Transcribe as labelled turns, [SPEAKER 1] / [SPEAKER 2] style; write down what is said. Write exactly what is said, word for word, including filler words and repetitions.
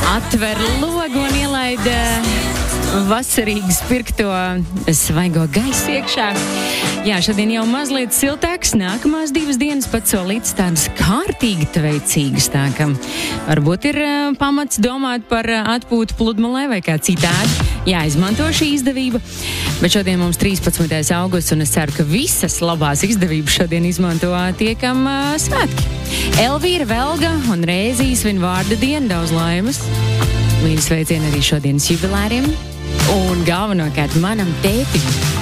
[SPEAKER 1] atver logu un ielaida vasarīgi spirkto svaigo gaisu iekšā. Jā, šodien jau mazliet siltāks, nākamās divas dienas pat solīts tādas kārtīgi tveicīgas, tā ka varbūt ir uh, pamats domāt par uh, atpūtu pludmalē vai kā citādi. Jāizmanto šī izdevība, bet šodien mums trīspadsmitais augusts, un es ceru, ka visas labās izdevības šodien izmanto tie, kam uh, svētki. Elvīra, Velga un Rēzijas svin vārda dienu, daudz laimes. Mīļas sveicieni arī šodienas jubilāriem un galvenokārt manam tētim.